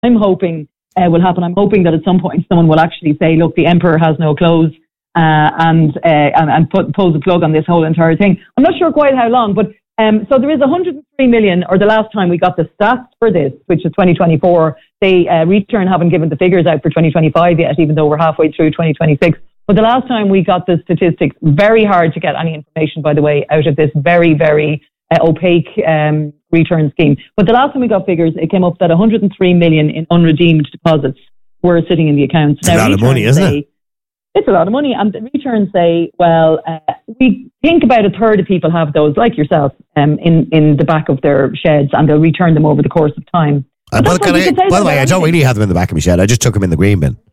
I'm hoping will happen. I'm hoping that at some point someone will actually say, look, the emperor has no clothes, and pull the plug on this whole entire thing. I'm not sure quite how long, but so there is 103 million, or the last time we got the stats for this, which is 2024. They Return haven't given the figures out for 2025 yet, even though we're halfway through 2026. But the last time we got the statistics, very hard to get any information, by the way, out of this very, very opaque return scheme. But the last time we got figures, it came up that 103 million in unredeemed deposits were sitting in the accounts. It's a lot of money, isn't it? It's a lot of money. And the returns say, well, we think about a third of people have those, like yourself, in the back of their sheds, and they'll return them over the course of time. By the way, I don't really have them in the back of my shed. I just took them in the green bin.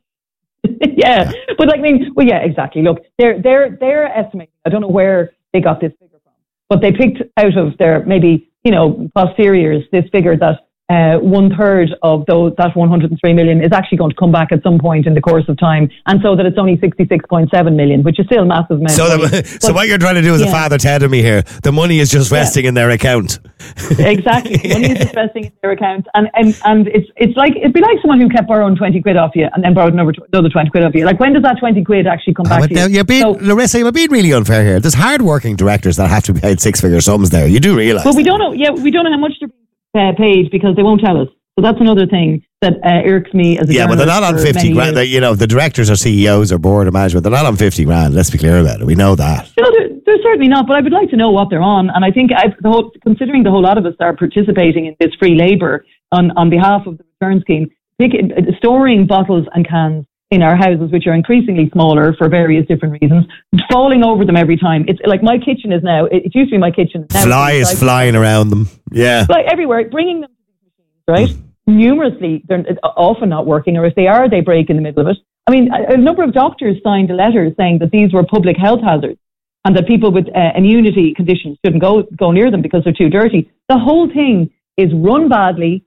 yeah, but like, I mean, well, yeah, exactly. Look, they're estimating. I don't know where they got this figure from, but they picked out of their maybe posteriors this figure that 1/3 of that 103 million is actually going to come back at some point in the course of time, and so that it's only 66.7 million, which is still a massive amount. So what you're trying to do is a father Ted to me here. The money is just resting in their account. Exactly, the money is just resting in their account, and it's like it'd be like someone who kept borrowing 20 quid off you and then borrowed another 20 quid off you. Like, when does that 20 quid actually come back to you? Larissa, you're being really unfair here. There's hard-working directors that have to be paid six-figure sums there. You do realise? Well, we don't know. Yeah, we don't know how much they're paid because they won't tell us. So that's another thing that irks me as a but they're not on 50 grand. The directors or CEOs or board of management, they're not on 50 grand. Let's be clear about it. We know that. They're certainly not, but I would like to know what they're on. And I think considering the whole lot of us are participating in this free labour on behalf of the return scheme, storing bottles and cans in our houses, which are increasingly smaller for various different reasons, falling over them every time. It's like my kitchen is now, it used to be my kitchen. Flies flying around them. Yeah. Like everywhere, bringing them to these machines, right? Numerously, they're often not working, or if they are, they break in the middle of it. I mean, a number of doctors signed a letter saying that these were public health hazards and that people with immunity conditions shouldn't go near them because they're too dirty. The whole thing is run badly.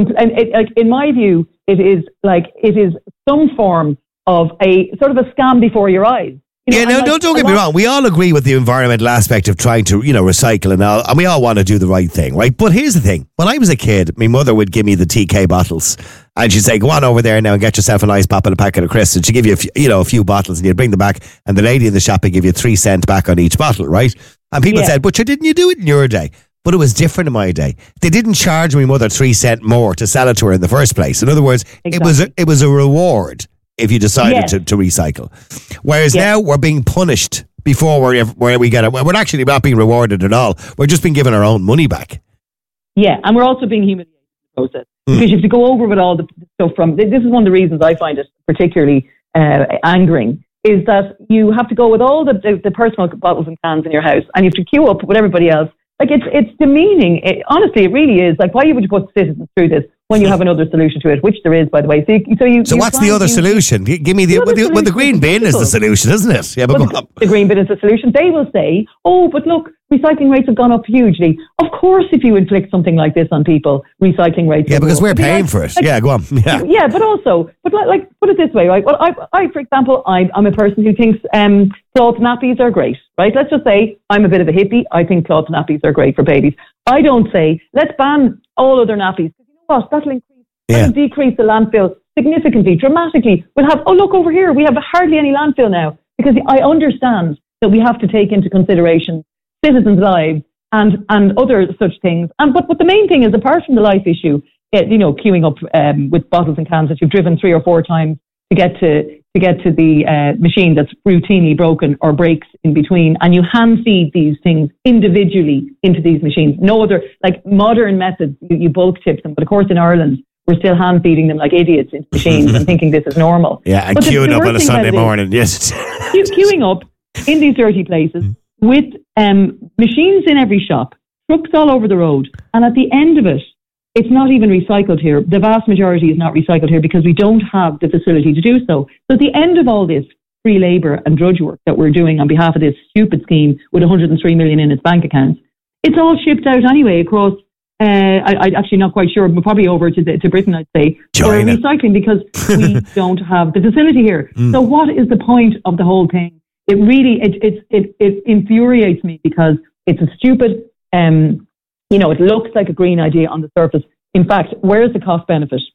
In my view, it is some form of a sort of a scam before your eyes. Don't get me wrong. We all agree with the environmental aspect of trying to, recycle and we all want to do the right thing, right? But here's the thing. When I was a kid, my mother would give me the TK bottles and she'd say, go on over there now and get yourself an ice pop and a packet of crisps. And she'd give you a few bottles and you'd bring them back and the lady in the shop would give you 3 cents back on each bottle, right? And people said, but didn't you do it in your day? But it was different in my day. They didn't charge my mother 3 cents more to sell it to her in the first place. In other words, it was a reward if you decided to recycle. Whereas now we're being punished before we get it. We're actually not being rewarded at all. We're just being given our own money back. Yeah, and we're also being humiliated in the process. Because if you go over with all the stuff this is one of the reasons I find it particularly angering, is that you have to go with all the personal bottles and cans in your house, and you have to queue up with everybody else. Like, it's demeaning. Honestly, it really is. Like, why would you put citizens through this when you have another solution to it, which there is, by the way. So what's the other solution? Give me the green bin is the solution, isn't it? Yeah, but the green bin is the solution. They will say, oh, but look, recycling rates have gone up hugely. Of course, if you inflict something like this on people, recycling rates. Yeah, because we're paying for it. Yeah, go on. Yeah, but put it this way, right? Well, I for example, I'm a person who thinks cloth nappies are great, right? Let's just say I'm a bit of a hippie. I think cloth nappies are great for babies. I don't say let's ban all other nappies. That'll decrease the landfill significantly, dramatically. We'll have, look over here, we have hardly any landfill now, because I understand that we have to take into consideration citizens' lives and other such things. But the main thing is, apart from the life issue, queuing up with bottles and cans that you've driven 3 or 4 times to get to the machine that's routinely broken or breaks in between, and you hand feed these things individually into these machines. No other, like modern methods, you bulk tip them, but of course in Ireland we're still hand feeding them like idiots into machines and thinking this is normal. Yeah, and queuing up on a Sunday morning, yes. Queuing up in these dirty places with machines in every shop, trucks all over the road, and at the end of it, it's not even recycled here. The vast majority is not recycled here because we don't have the facility to do so. So at the end of all this free labour and drudge work that we're doing on behalf of this stupid scheme with 103 million in its bank accounts, it's all shipped out anyway across, I'm actually not quite sure, but probably over to Britain, I'd say, for recycling, because we don't have the facility here. So what is the point of the whole thing? It really, it infuriates me because it's a stupid, it looks like a green idea on the surface. In fact, where's the cost benefit?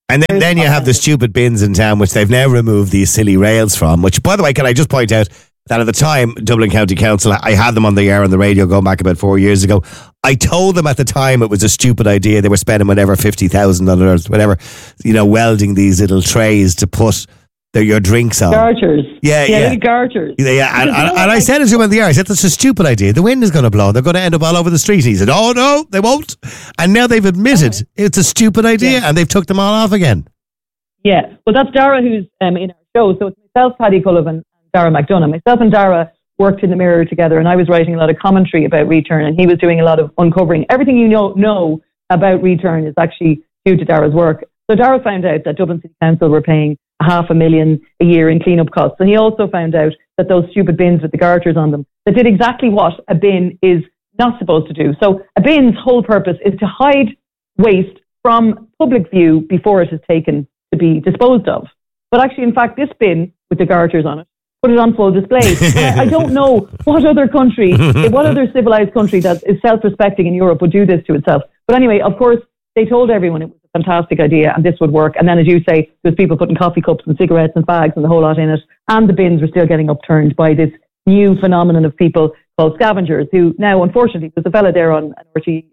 And then you have the stupid bins in town, which they've now removed these silly rails from, which, by the way, can I just point out that at the time, Dublin County Council, I had them on the air on the radio going back about 4 years ago. I told them at the time it was a stupid idea. They were spending whatever, 50,000 on it or whatever, welding these little trays to put your drinks on. Garters. Yeah. Little garters. Yeah. And I said it to him on the air. I said, that's a stupid idea. The wind is going to blow. They're going to end up all over the street. He said, oh, no, they won't. And now they've admitted it's a stupid idea and they've took them all off again. Yeah. Well, that's Dara who's in our show. So it's myself, Paddy Cullivan, and Dara McDonough. Myself and Dara worked in the Mirror together, and I was writing a lot of commentary about Return, and he was doing a lot of uncovering. Everything you know about Return is actually due to Dara's work. So Dara found out that Dublin City Council were paying $500,000 a year in clean-up costs. And he also found out that those stupid bins with the garters on them, that did exactly what a bin is not supposed to do. So a bin's whole purpose is to hide waste from public view before it is taken to be disposed of. But actually, in fact, this bin with the garters on it, put it on full display. I don't know what other country, what other civilized country that is self-respecting in Europe would do this to itself. But anyway, of course, they told everyone it was a fantastic idea and this would work. And then, as you say, there's people putting coffee cups and cigarettes and fags and the whole lot in it. And the bins were still getting upturned by this new phenomenon of people called scavengers, who now, unfortunately, there's a fella there on an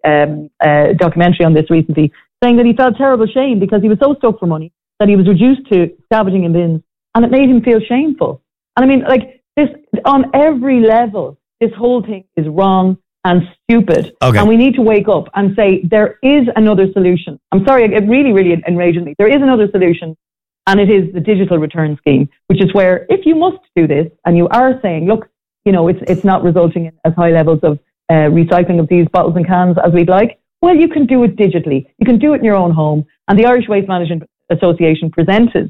RTÉ documentary on this recently, saying that he felt terrible shame because he was so stuck for money that he was reduced to scavenging in bins, and it made him feel shameful. And I mean, like, this, on every level, this whole thing is wrong and stupid. Okay. And we need to wake up and say, there is another solution. I'm sorry, it really, really enrages me. There is another solution, and it is the digital return scheme, which is where, if you must do this, and you are saying, look, it's not resulting in as high levels of recycling of these bottles and cans as we'd like, well, you can do it digitally. You can do it in your own home. And the Irish Waste Management Association presented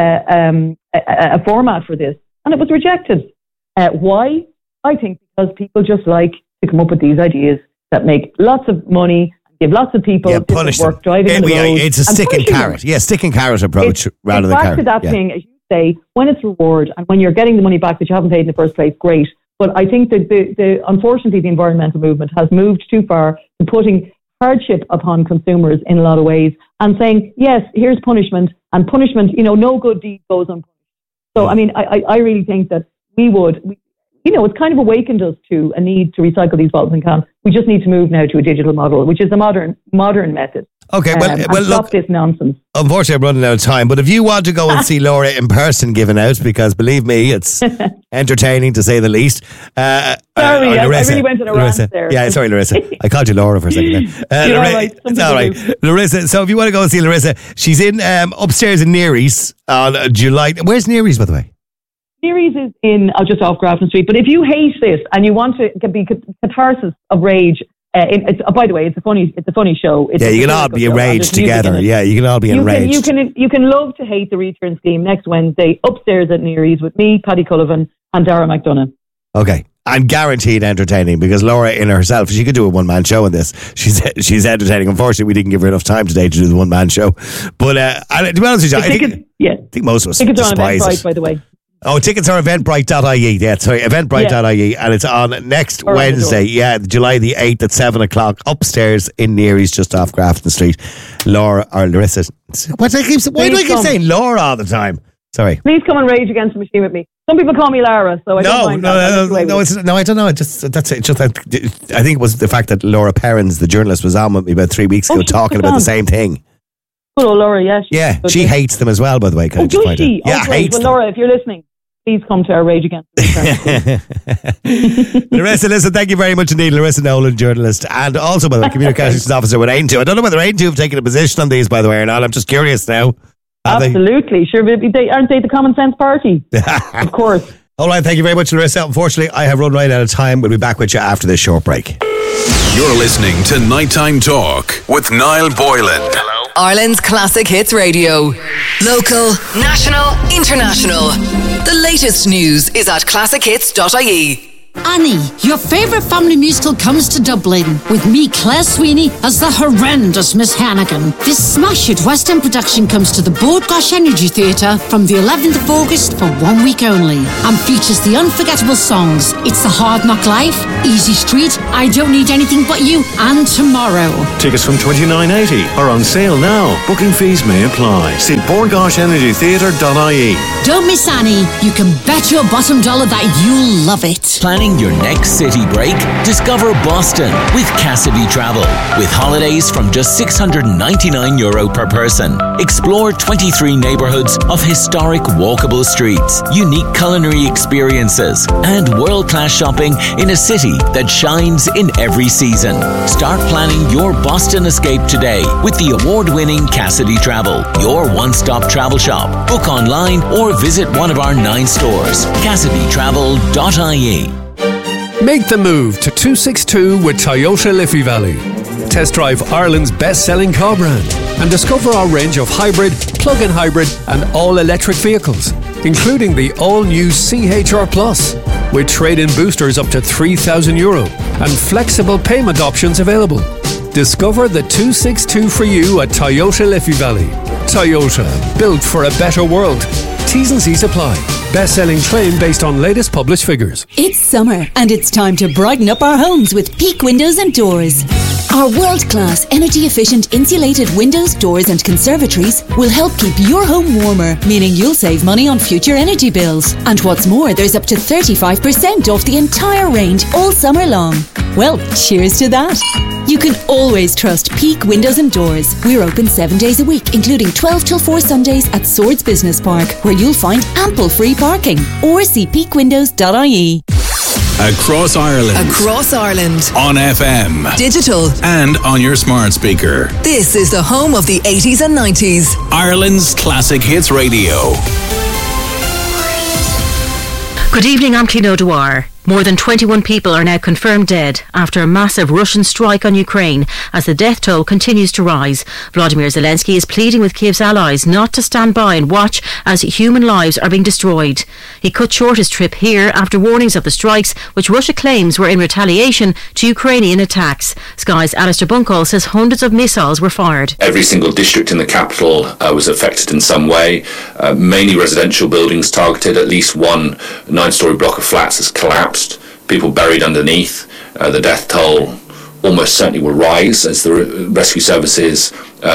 a format for this, and it was rejected. Why? I think because people just like to come up with these ideas that make lots of money, give lots of people work driving on the road. It's a stick and carrot. Yeah, stick and carrot approach rather than carrot. Back to that thing, as you say, when it's reward and when you're getting the money back that you haven't paid in the first place, great. But I think that unfortunately the environmental movement has moved too far to putting hardship upon consumers in a lot of ways and saying, yes, here's punishment, and punishment, no good deed goes unpunished. So, I mean, I really think that it's kind of awakened us to a need to recycle these bottles and cans. We just need to move now to a digital model, which is a modern method. Okay, well, stop this nonsense. Unfortunately, I'm running out of time, but if you want to go and see Laura in person giving out, because believe me, it's entertaining to say the least. Sorry, I really went on a rant there. Yeah, sorry, Larissa. I called you Laura for a second there. You're all right. It's all right. Larissa, so if you want to go and see Larissa, she's in upstairs in Neary's on July. Where's Neary's, by the way? Neary's is in just off Grafton Street. But if you hate this and you want to be catharsis of rage, by the way, it's a funny show. You can all be enraged together. Yeah, you can all be enraged. You can love to hate the return scheme next Wednesday upstairs at Neary's with me, Paddy Cullivan, and Dara McDonough. Okay. And guaranteed entertaining, because Laura in herself, she could do a one-man show in this. She's entertaining. Unfortunately, we didn't give her enough time today to do the one-man show. But to be honest with you, I think most of us tickets despise are on Eventbrite, it. by the way. Oh, tickets are eventbrite.ie. Yeah, sorry, eventbrite.ie. And it's on next Wednesday. Yeah, July the 8th at 7 o'clock upstairs in Neary's, just off Grafton Street. Laura or Larissa. Why do I keep saying Laura all the time? Sorry. Please come and rage against the machine with me. Some people call me Lara, so I don't mind that. No, I don't know. That's it. Just I think it was the fact that Laura Perrins, the journalist, was on with me about 3 weeks ago talking about the same thing. Good old Laura, yes. She hates them as well, by the way. Does she? Yeah, hates them. Laura, if you're listening, please come to our Rage Against the Larissa, listen, thank you very much indeed. Larissa Nolan, journalist, and also, by the way, communications officer with AIM2. I don't know whether AIM2 have taken a position on these, by the way, or not. I'm just curious now. Absolutely. Sure, aren't they the common sense party? Of course. All right, thank you very much, Larissa. Unfortunately, I have run right out of time. We'll be back with you after this short break. You're listening to Nighttime Talk with Niall Boylan. Hello. Ireland's Classic Hits Radio. Local, national, international. The latest news is at classichits.ie. Annie, your favourite family musical comes to Dublin, with me, Claire Sweeney, as the horrendous Miss Hannigan. This smash-hit West End production comes to the Bord Gáis Energy Theatre from the 11th of August for 1 week only, and features the unforgettable songs It's the Hard Knock Life, Easy Street, I Don't Need Anything But You, and Tomorrow. Tickets from $29.80 are on sale now. Booking fees may apply. See bordgaishenergytheatre.ie. Don't miss Annie. You can bet your bottom dollar that you'll love it. Planning your next city break? Discover Boston with Cassidy Travel. With holidays from just €699 per person. Explore 23 neighbourhoods of historic walkable streets, unique culinary experiences, and world-class shopping in a city that shines in every season. Start planning your Boston escape today with the award-winning Cassidy Travel, your one-stop travel shop. Book online or visit one of our 9 stores. CassidyTravel.ie. Make the move to 262 with Toyota Liffey Valley. Test drive Ireland's best-selling car brand and discover our range of hybrid, plug-in hybrid and all-electric vehicles, including the all-new CHR Plus, with trade-in boosters up to €3,000 and flexible payment options available. Discover the 262 for you at Toyota Liffey Valley. Toyota, built for a better world. T's and C's apply. Best-selling claim based on latest published figures. It's summer and it's time to brighten up our homes with Peak Windows and Doors. Our world-class, energy-efficient insulated windows, doors and conservatories will help keep your home warmer, meaning you'll save money on future energy bills. And what's more, there's up to 35% off the entire range all summer long. Well, cheers to that. You can always trust Peak Windows and Doors. We're open 7 days a week, including 12 till 4 Sundays at Swords Business Park, where you'll find ample free parking. Or see peakwindows.ie. Across Ireland. Across Ireland. On FM. Digital. And on your smart speaker. This is the home of the 80s and 90s. Ireland's Classic Hits Radio. Good evening, I'm Clino Dwyer. More than 21 people are now confirmed dead after a massive Russian strike on Ukraine as the death toll continues to rise. Vladimir Zelensky is pleading with Kyiv's allies not to stand by and watch as human lives are being destroyed. He cut short his trip here after warnings of the strikes, which Russia claims were in retaliation to Ukrainian attacks. Sky's Alistair Bunkall says hundreds of missiles were fired. Every single district in the capital was affected in some way. Mainly residential buildings targeted. At least one 9-storey block of flats has collapsed. People buried underneath. The death toll almost certainly will rise as the rescue services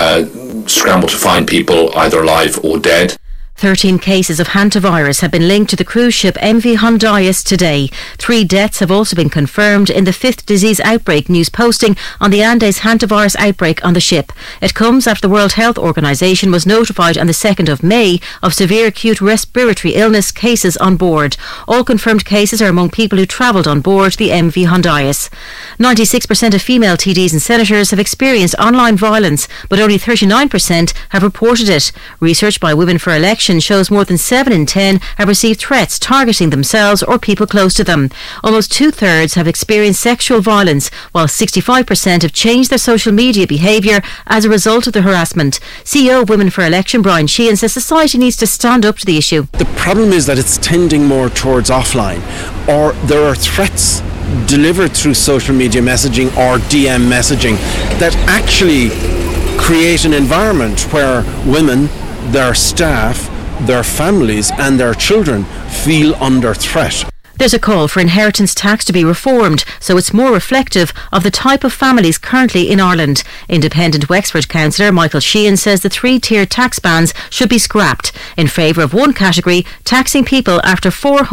scramble to find people either alive or dead. 13 cases of hantavirus have been linked to the cruise ship MV Hondias today. 3 deaths have also been confirmed in the 5th disease outbreak news posting on the Andes hantavirus outbreak on the ship. It comes after the World Health Organization was notified on the 2nd of May of severe acute respiratory illness cases on board. All confirmed cases are among people who travelled on board the MV Hondias. 96% of female TDs and senators have experienced online violence, but only 39% have reported it. Research by Women for Election shows more than 7 in 10 have received threats targeting themselves or people close to them. Almost 2/3 have experienced sexual violence, while 65% have changed their social media behaviour as a result of the harassment. CEO of Women for Election, Brian Sheehan, says society needs to stand up to the issue. The problem is that it's tending more towards offline, or there are threats delivered through social media messaging or DM messaging that actually create an environment where women, their staff, their families and their children feel under threat. There's a call for inheritance tax to be reformed so it's more reflective of the type of families currently in Ireland. Independent Wexford councillor Michael Sheehan says the 3-tier tax bands should be scrapped in favour of one category, taxing people after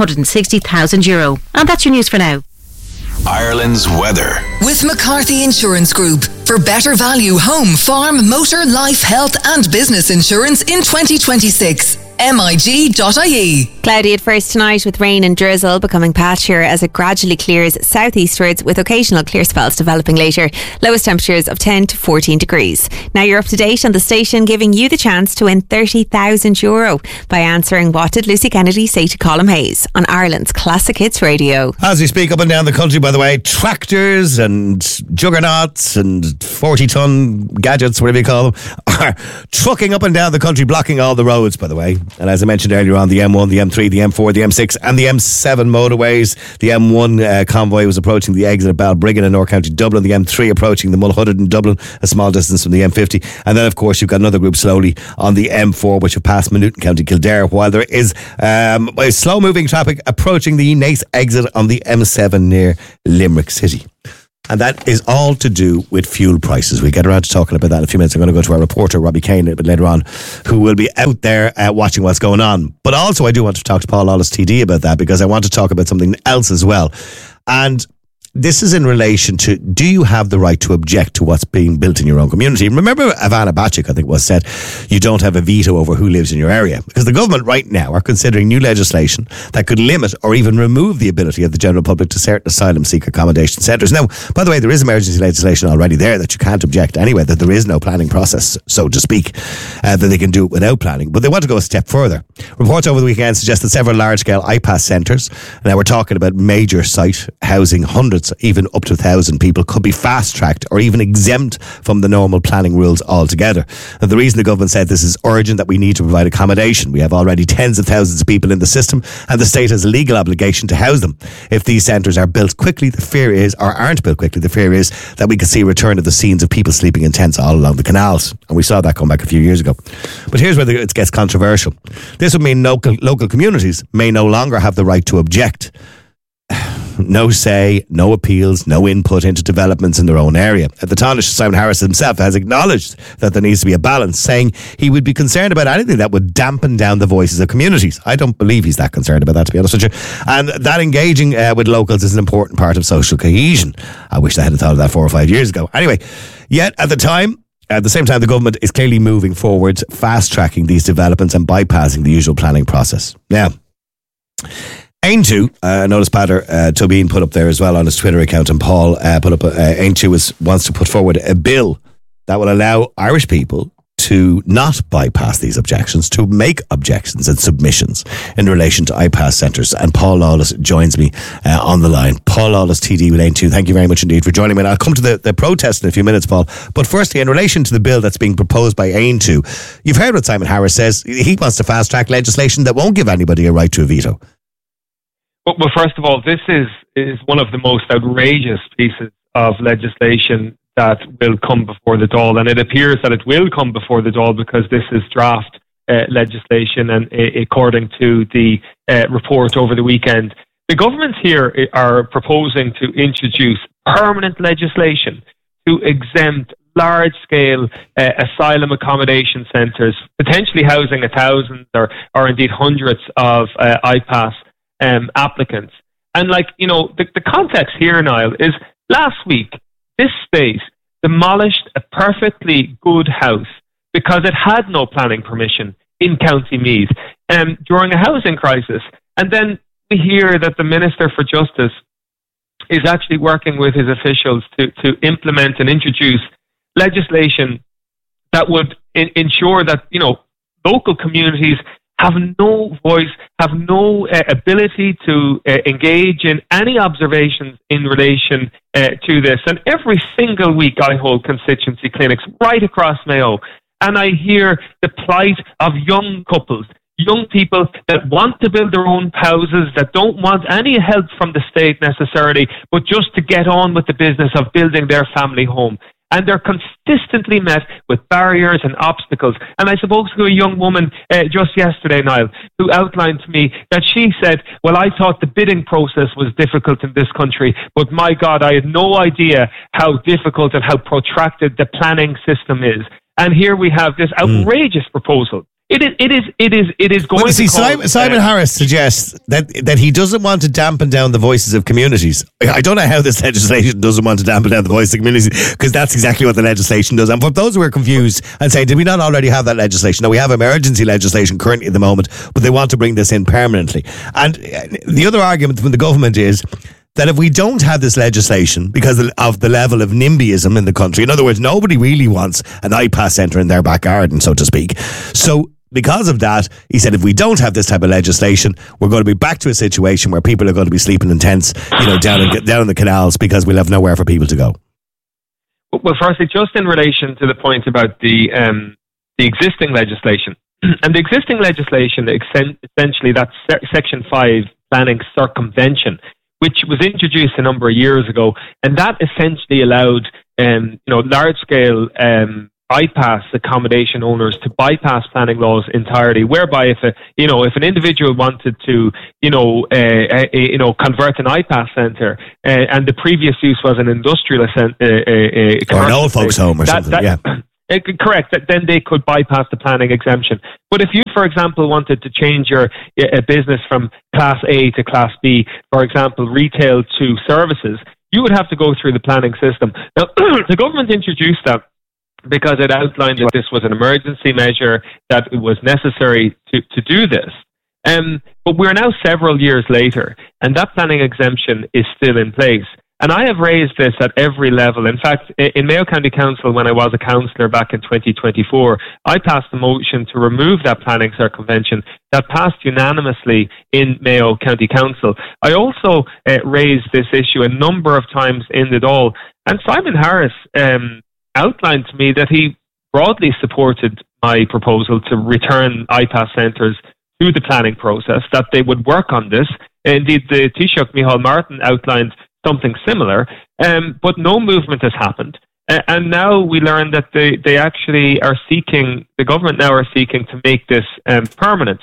€460,000. And that's your news for now. Ireland's weather. With McCarthy Insurance Group. For better value home, farm, motor, life, health and business insurance in 2026. MIG.ie. Cloudy at first tonight with rain and drizzle becoming patchier as it gradually clears southeastwards with occasional clear spells developing later. Lowest temperatures of 10 to 14 degrees. Now you're up to date on the station, giving you the chance to win €30,000 by answering what did Lucy Kennedy say to Colm Hayes on Ireland's Classic Hits Radio. As we speak up and down the country, by the way, tractors and juggernauts and 40-ton gadgets, whatever you call them, are trucking up and down the country, blocking all the roads, by the way. And as I mentioned earlier on, the M1, the M3, the M4, the M6 and the M7 motorways. The M1 convoy was approaching the exit of Balbriggan in North County Dublin. The M3 approaching the Mulhudden in Dublin, a small distance from the M50. And then, of course, you've got another group slowly on the M4, which have passed Maynooth, County Kildare, while there is slow-moving traffic approaching the Naas exit on the M7 near Limerick City. And that is all to do with fuel prices. We'll get around to talking about that in a few minutes. I'm going to go to our reporter, Robbie Kane, a bit later on, who will be out there watching what's going on. But also I do want to talk to Paul Lawless TD about that, because I want to talk about something else as well. And this is in relation to, do you have the right to object to what's being built in your own community? Remember Ivana Bacik, I think was said, you don't have a veto over who lives in your area. Because the government right now are considering new legislation that could limit or even remove the ability of the general public to certain asylum seeker accommodation centres. Now, by the way, there is emergency legislation already there that you can't object anyway, that there is no planning process, so to speak, that they can do it without planning. But they want to go a step further. Reports over the weekend suggest that several large-scale IPAS centres, now we're talking about major site housing hundreds, even up to 1,000 people, could be fast-tracked or even exempt from the normal planning rules altogether. And the reason the government said this is urgent, that we need to provide accommodation. We have already tens of thousands of people in the system, and the state has a legal obligation to house them. If these centres are built quickly, the fear is, or aren't built quickly, the fear is that we could see a return of the scenes of people sleeping in tents all along the canals. And we saw that come back a few years ago. But here's where it gets controversial. This would mean local communities may no longer have the right to object. No say, no appeals, no input into developments in their own area. The Taoiseach, Simon Harris himself, has acknowledged that there needs to be a balance, saying he would be concerned about anything that would dampen down the voices of communities. I don't believe he's that concerned about that, to be honest with you. And that engaging with locals is an important part of social cohesion. I wish I had thought of that 4 or 5 years ago. Anyway, yet at the same time, the government is clearly moving forward, fast-tracking these developments and bypassing the usual planning process. Now, Aintu, I noticed Pater Tobin put up there as well on his Twitter account, and Paul put up, Aintu wants to put forward a bill that will allow Irish people to not bypass these objections, to make objections and submissions in relation to IPAS centres. And Paul Lawless joins me on the line. Paul Lawless, TD with Aintu, thank you very much indeed for joining me. And I'll come to the protest in a few minutes, Paul. But firstly, in relation to the bill that's being proposed by Aintu, you've heard what Simon Harris says. He wants to fast-track legislation that won't give anybody a right to a veto. Well, first of all, this is one of the most outrageous pieces of legislation that will come before the Dáil, and it appears that it will come before the Dáil because this is draft legislation, and according to the report over the weekend, the government here are proposing to introduce permanent legislation to exempt large-scale asylum accommodation centres, potentially housing 1,000 or indeed hundreds of IPAS applicants. And the context here, Niall, is last week this state demolished a perfectly good house because it had no planning permission in County Meath during a housing crisis. And then we hear that the Minister for Justice is actually working with his officials to implement and introduce legislation that would ensure that local communities have no voice, have no ability to engage in any observations in relation to this. And every single week I hold constituency clinics right across Mayo, and I hear the plight of young couples, young people that want to build their own houses, that don't want any help from the state necessarily, but just to get on with the business of building their family home. And they're consistently met with barriers and obstacles. And I spoke to a young woman just yesterday, Niall, who outlined to me that she said, well, I thought the bidding process was difficult in this country, but my God, I had no idea how difficult and how protracted the planning system is. And here we have this outrageous proposal. It is going to cause, Simon Harris suggests that he doesn't want to dampen down the voices of communities. I don't know how this legislation doesn't want to dampen down the voices of communities, because that's exactly what the legislation does. And for those who are confused and say, did we not already have that legislation? No, we have emergency legislation currently at the moment, but they want to bring this in permanently. And the other argument from the government is that if we don't have this legislation because of the level of NIMBYism in the country, in other words, nobody really wants an IPAS centre in their back garden, so to speak. So because of that, he said, if we don't have this type of legislation, we're going to be back to a situation where people are going to be sleeping in tents, down in the canals, because we'll have nowhere for people to go. Well, firstly, just in relation to the point about the existing legislation, And the existing legislation, essentially, that's Section 5 planning circumvention, which was introduced a number of years ago, and that essentially allowed large-scale bypass accommodation owners to bypass planning laws entirely, whereby if an individual wanted to convert an IPAS centre and the previous use was an industrial or an old folks home or something, correct, then they could bypass the planning exemption. But if you, for example, wanted to change your business from Class A to Class B, for example, retail to services, you would have to go through the planning system. Now, the government introduced that because it outlined that this was an emergency measure, that it was necessary to do this. But we're now several years later, and that planning exemption is still in place. And I have raised this at every level. In fact, in Mayo County Council, when I was a councillor back in 2024, I passed a motion to remove that planning circumvention that passed unanimously in Mayo County Council. I also raised this issue a number of times in the Dáil. And Simon Harris outlined to me that he broadly supported my proposal to return IPAS centres to the planning process, that they would work on this. Indeed, the Taoiseach, Micheál Martin, outlined something similar, but no movement has happened. And now we learn that they actually are seeking, the government now are seeking to make this permanent.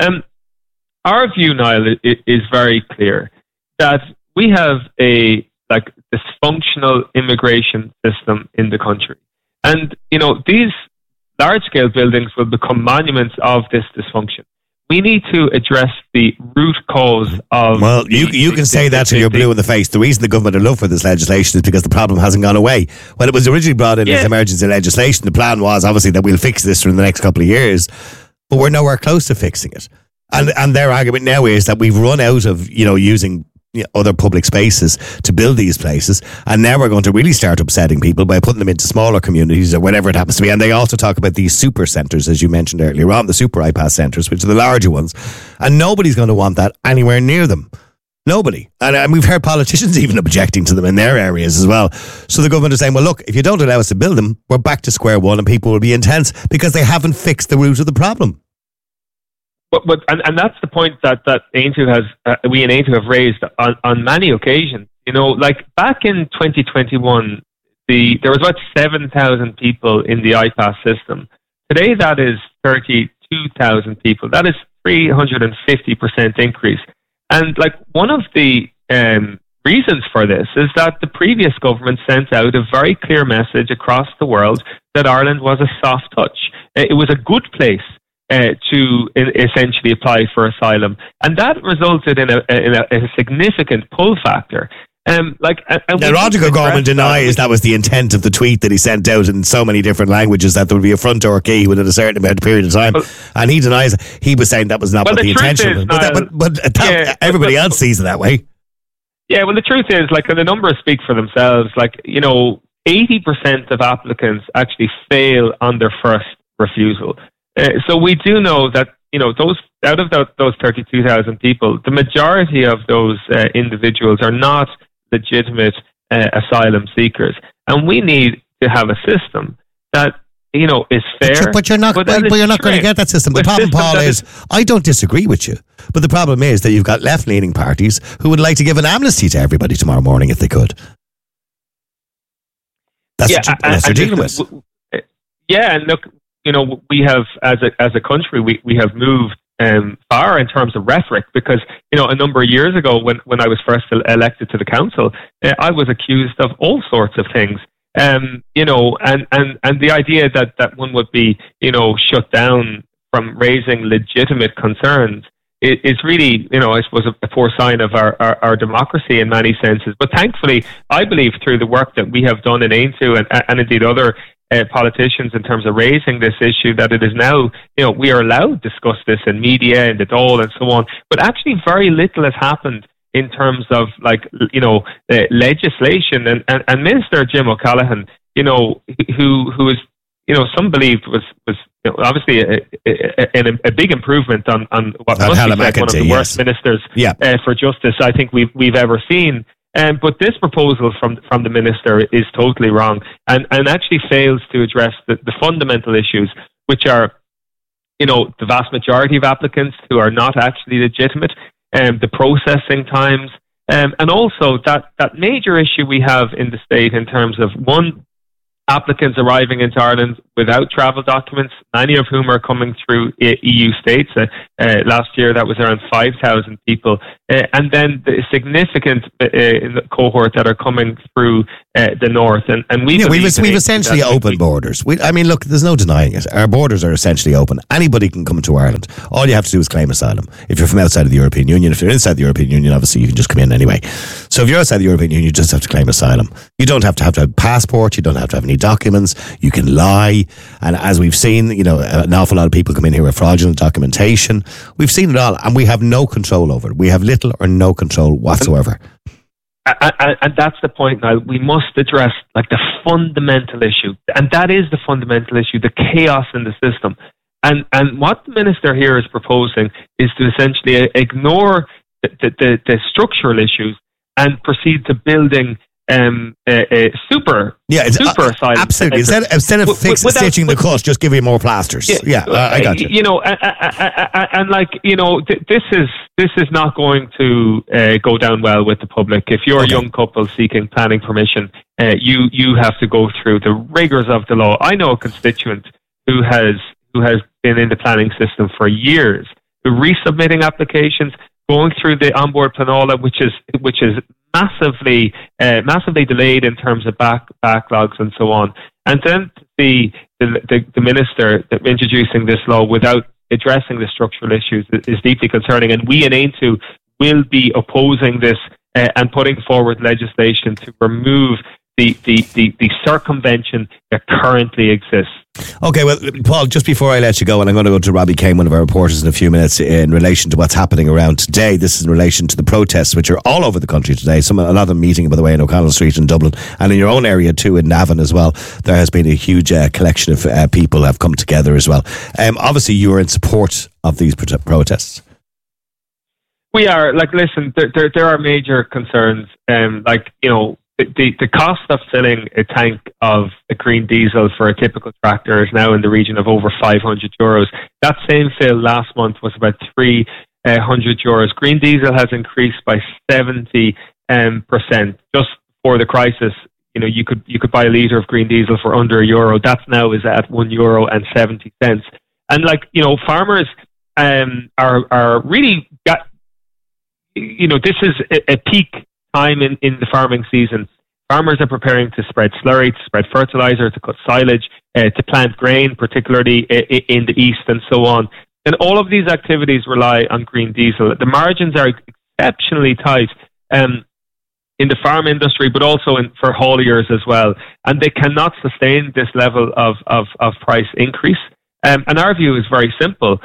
Our view, Niall, is very clear, that we have a dysfunctional immigration system in the country. And, these large-scale buildings will become monuments of this dysfunction. We need to address the root cause of... Well, you can say that till you're blue in the face. The reason the government are looking for this legislation is because the problem hasn't gone away. When it was originally brought in as emergency legislation, the plan was obviously that we'll fix this in the next couple of years, but we're nowhere close to fixing it. And their argument now is that we've run out of, using other public spaces to build these places, and now we're going to really start upsetting people by putting them into smaller communities or whatever it happens to be. And they also talk about these super centres, as you mentioned earlier on, the super IPAS centres, which are the larger ones, and nobody's going to want that anywhere near them. Nobody. And we've heard politicians even objecting to them in their areas as well. So the government is saying, well, look, if you don't allow us to build them, we're back to square one and people will be intense because they haven't fixed the root of the problem. But that's the point that Aontú has, we in Aontú have raised on many occasions. Back in 2021, there was about 7,000 people in the IPAS system. Today, that is 32,000 people. That is 350% increase. And one of the reasons for this is that the previous government sent out a very clear message across the world that Ireland was a soft touch. It was a good place to essentially apply for asylum, and that resulted in a significant pull factor. The Rodrigo government denies that was the intent of the tweet that he sent out in so many different languages, that there would be a front door key within a certain amount of period of time, and he denies it. He was saying that was not what the intention was, but everybody else sees it that way. Yeah, well, the truth is, the numbers speak for themselves. 80% of applicants actually fail on their first refusal. So we do know that, those out of those 32,000 people, the majority of those individuals are not legitimate asylum seekers. And we need to have a system that, is fair. But you're not going to get that system. The problem, Paul, is I don't disagree with you. But the problem is that you've got left-leaning parties who would like to give an amnesty to everybody tomorrow morning if they could. That's what they're dealing with. Yeah, and look, we have, as a country, we have moved far in terms of rhetoric, because, a number of years ago when I was first elected to the council, I was accused of all sorts of things. And the idea that one would be, shut down from raising legitimate concerns is really, I suppose, a poor sign of our democracy in many senses. But thankfully, I believe through the work that we have done in Aontú and indeed other politicians in terms of raising this issue, that it is now, we are allowed to discuss this in media and the Dáil and so on. But actually very little has happened in terms of legislation. And Minister Jim O'Callaghan, who is, some believed was obviously a big improvement on what must be said, one of the worst ministers for justice I think we've ever seen. But this proposal from the minister is totally wrong and actually fails to address the fundamental issues, which are, the vast majority of applicants who are not actually legitimate, the processing times, and also that major issue we have in the state in terms of, one, applicants arriving into Ireland without travel documents, many of whom are coming through EU states. Last year, that was around 5,000 people. And then the significant cohort that are coming through the north. And we've essentially open borders. Look, there's no denying it. Our borders are essentially open. Anybody can come to Ireland. All you have to do is claim asylum. If you're from outside of the European Union, if you're inside the European Union, obviously you can just come in anyway. So if you're outside the European Union, you just have to claim asylum. You don't have to have a passport. You don't have to have any documents. You can lie. And as we've seen, an awful lot of people come in here with fraudulent documentation. We've seen it all, and we have no control over it. We have little or no control whatsoever. And that's the point now. We must address the fundamental issue. And that is the fundamental issue, the chaos in the system. And what the minister here is proposing is to essentially ignore the structural issues and proceed to building a super asylum. Absolutely. Instead of stitching the cut, just give you more plasters. I got you. This is not going to go down well with the public. If you're a young couple seeking planning permission, you have to go through the rigors of the law. I know a constituent who has been in the planning system for years, resubmitting applications, going through the onboard planola, which is massively delayed in terms of backlogs and so on, and then the minister introducing this law without addressing the structural issues is deeply concerning. And we in Aintu will be opposing this and putting forward legislation to remove the circumvention that currently exists. Okay, well, Paul, just before I let you go, and I'm going to go to Robbie Kane, one of our reporters, in a few minutes in relation to what's happening around today. This is in relation to the protests, which are all over the country today. A lot of them meeting, by the way, in O'Connell Street in Dublin, and in your own area too, in Navan as well. There has been a huge collection of people have come together as well. Obviously, you are in support of these protests. We are. Listen, there are major concerns. The cost of filling a tank of a green diesel for a typical tractor is now in the region of over €500. That same fill last month was about €300. Green diesel has increased by 70%. Just before the crisis, you could buy a litre of green diesel for under €1. That now is at €1.70. And farmers are really this is a peak time in the farming season. Farmers are preparing to spread slurry, to spread fertilizer, to cut silage, to plant grain, particularly in the east and so on. And all of these activities rely on green diesel. The margins are exceptionally tight in the farm industry, but also for hauliers as well. And they cannot sustain this level of price increase. And our view is very simple.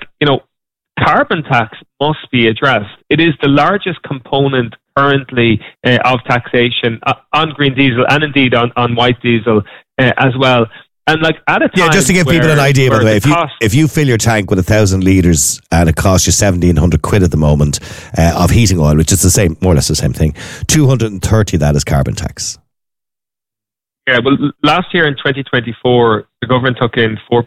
Carbon tax must be addressed. It is the largest component currently of taxation on green diesel and indeed on white diesel as well. And at a time, just to give people an idea, by the way, if you fill your tank with 1,000 litres and it costs you £1,700 at the moment of heating oil, which is more or less the same thing, 230 of that is carbon tax. Yeah, well, last year in 2024, the government took in €4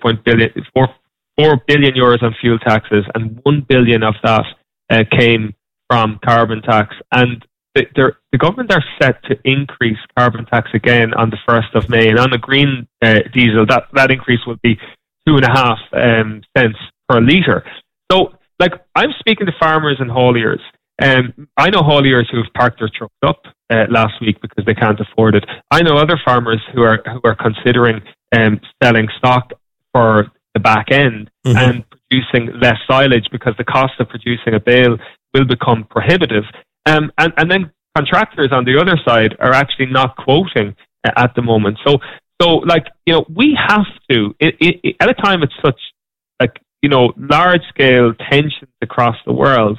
billion on fuel taxes, and €1 billion of that came from carbon tax. And the government are set to increase carbon tax again on the 1st of May. And on the green diesel, that increase will be 2.5 cents per litre. So, I'm speaking to farmers and hauliers. I know hauliers who have parked their trucks up last week because they can't afford it. I know other farmers who are considering selling stock for the back end and producing less silage because the cost of producing a bale will become prohibitive. And then contractors on the other side are actually not quoting at the moment. So we have to, at a time it's such large scale tensions across the world.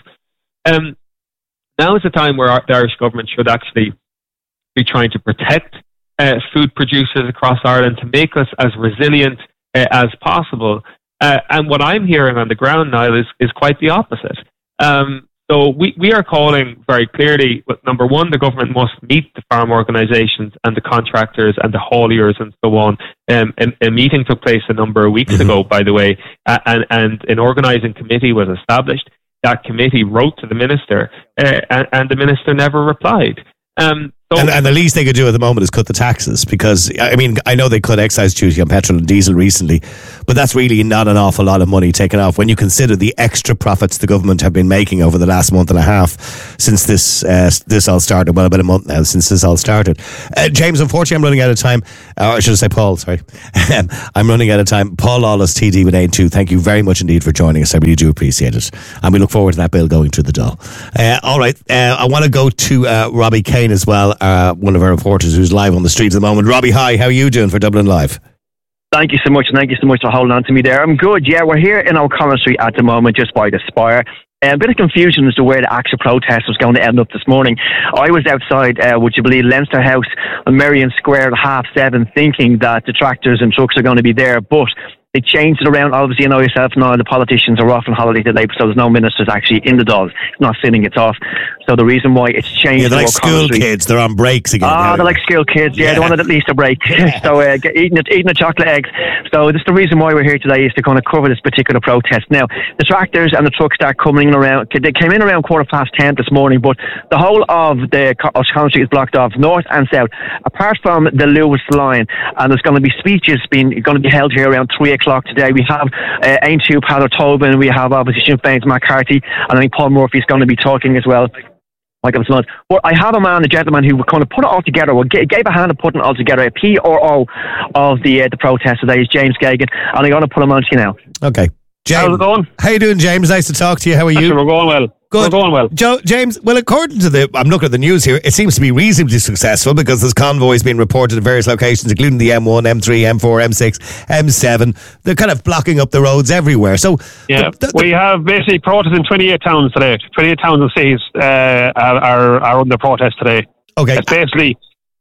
Now is the time where the Irish government should actually be trying to protect food producers across Ireland to make us as resilient as possible. And what I'm hearing on the ground now is quite the opposite. So we are calling very clearly, number one, the government must meet the farm organisations and the contractors and the hauliers and so on. A meeting took place a number of weeks ago, by the way, and an organising committee was established. That committee wrote to the minister, and the minister never replied. And the least they could do at the moment is cut the taxes, because, I mean, I know they cut excise duty on petrol and diesel recently, but that's really not an awful lot of money taken off when you consider the extra profits the government have been making over the last month and a half since this all started. Well, about a month now since this all started. James, unfortunately, I'm running out of time. Or should I say Paul, sorry. I'm running out of time. Paul Lawless, TD with Aon2, thank you very much indeed for joining us. I really do appreciate it. And we look forward to that bill going through the door. All right, I want to go to Robbie Kane as well. One of our reporters who's live on the street at the moment. Robbie, hi, how are you doing for Dublin Live? Thank you so much, and thank you so much for holding on to me there. I'm good, yeah. We're here in O'Connell Street at the moment, just by the Spire. A bit of confusion as to where the actual protest was going to end up this morning. I was outside, would you believe, Leinster House on Merrion Square at 7:30, thinking that the tractors and trucks are going to be there, but they changed it around. Obviously, you know yourself now, the politicians are off on holiday today, so there's no ministers actually in the Dáil. It's not sitting, it's off. So the reason why it's changed... Yeah, they're like school kids. They're on breaks again. They're like school kids. Yeah, they wanted at least a break. So eating the chocolate eggs. So this is the reason why we're here today, is to kind of cover this particular protest. Now, the tractors and the trucks start coming in around... They came in around 10:15 this morning, but the whole of the O'Connell Street is blocked off, north and south, apart from the Lewis line. And there's going to be speeches going to be held here around 3 o'clock today. We have Aon2 Paolo Tobin, we have obviously Sinn Féin's Matt Carthy, and I think Paul Murphy's going to be talking as well. But I have a gentleman who kind of put it all together, gave a hand at putting it all together, a PRO of the protest today, is James Geoghegan, and I'm going to put him on to you now. Okay. James, how's it going? How you doing, James? Nice to talk to you. How are you? We're going well. Good. We're going well. James, well, according to I'm looking at the news here, it seems to be reasonably successful, because there's convoys being reported at various locations, including the M1, M3, M4, M6, M7. They're kind of blocking up the roads everywhere. So yeah, we have basically protests in 28 towns today. 28 towns and cities are under protest today. Okay. It's basically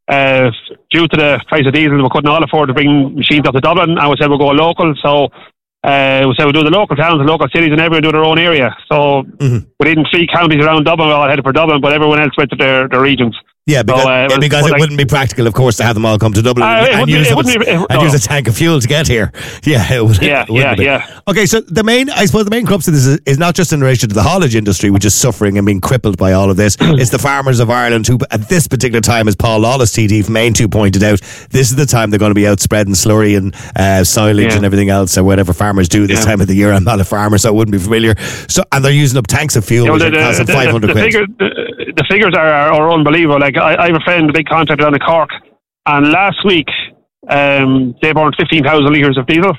due to the price of diesel, we couldn't all afford to bring machines up to Dublin, and we said we'll go local. So we said we'll do the local towns and local cities, and everyone do their own area. So within 3 counties around Dublin, we all headed for Dublin, but everyone else went to their regions. Yeah, because it wouldn't be practical, of course, to have them all come to Dublin and use a tank of fuel to get here. Yeah, it would. Yeah. Okay, so I suppose the main crux of this is not just in relation to the haulage industry, which is suffering and being crippled by all of this. It's the farmers of Ireland who, at this particular time, as Paul Lawless, TD from Aon2 pointed out, this is the time they're going to be out spreading slurry and silage and everything else, or whatever farmers do this time of the year. I'm not a farmer, so I wouldn't be familiar. So, and they're using up tanks of fuel, which cost them 500 quid. The figures are unbelievable. Like, I have a friend, a big contractor down in Cork, and last week they burned 15,000 litres of diesel,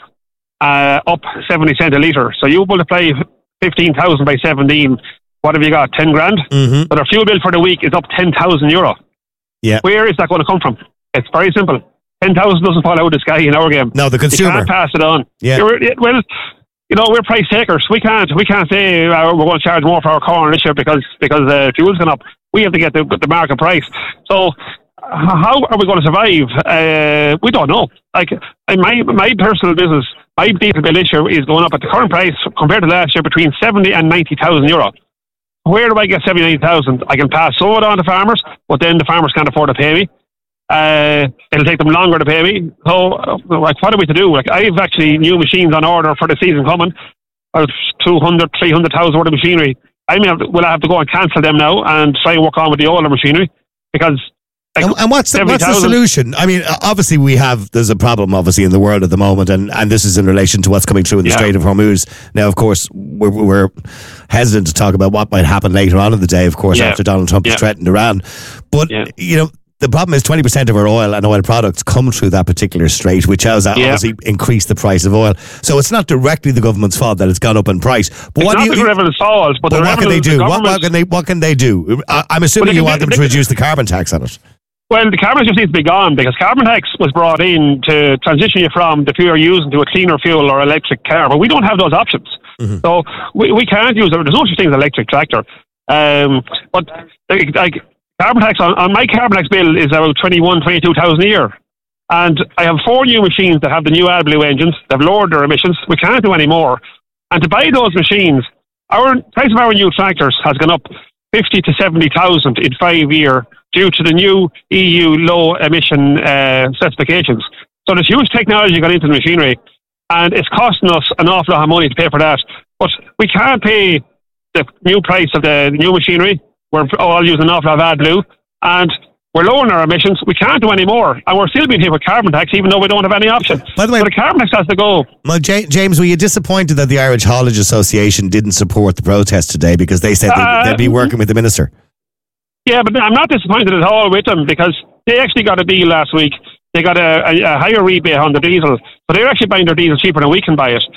up 70 cent a litre. So you multiply 15,000 by 17, what have you got, 10 grand? Mm-hmm. But our fuel bill for the week is up 10,000 euro. Yeah. Where is that going to come from? It's very simple. 10,000 doesn't fall out of the sky in our game. No, the consumer. You can't pass it on. Yeah. Well, you know, we're price takers. We can't say we're going to charge more for our corn this year because fuel's gone up. We have to get the market price. So how are we going to survive? We don't know. Like, in my personal business, my diesel bill this year is going up at the current price compared to last year between 70 and 90,000 euro. Where do I get 70, 90,000? I can pass some of it on to farmers, but then the farmers can't afford to pay me. It'll take them longer to pay me. So, like, what are we to do? Like, I've actually new machines on order for the season coming. 200, 300,000 worth of machinery. Will I have to go and cancel them now and try and work on with the older machinery? Because and what's the solution? I mean, obviously there's a problem obviously in the world at the moment, and this is in relation to what's coming through in the Strait of Hormuz. Now, of course, we're hesitant to talk about what might happen later on in the day, of course, after Donald Trump has threatened Iran. But, you know, the problem is 20% of our oil and oil products come through that particular strait, which has obviously increased the price of oil. So it's not directly the government's fault that it's gone up in price. But it's not the government's fault, but what can they do? What can they do? I'm assuming you want them to reduce the carbon tax on it. Well, the carbon tax needs to be gone, because carbon tax was brought in to transition you from the fuel you're using to a cleaner fuel or electric car, but we don't have those options. Mm-hmm. So we can't use it. There's no such thing as an electric tractor. But like carbon tax on my carbon tax bill is about 22,000 a year. And I have 4 new machines that have the new AdBlue engines. They've lowered their emissions. We can't do any more. And to buy those machines, our price of our new tractors has gone up 50 to 70,000 in 5 years due to the new EU low emission specifications. So there's huge technology gone into the machinery, and it's costing us an awful lot of money to pay for that. But we can't pay the new price of the new machinery. We're all using an awful lot of AdBlue, and we're lowering our emissions. We can't do any more, and we're still being hit with carbon tax, even though we don't have any option. By the way, so the carbon tax has to go. Well, James, were you disappointed that the Irish Haulage Association didn't support the protest today because they said they'd be working with the minister? Yeah, but I'm not disappointed at all with them, because they actually got a deal last week. They got a higher rebate on the diesel, but they're actually buying their diesel cheaper than we can buy it.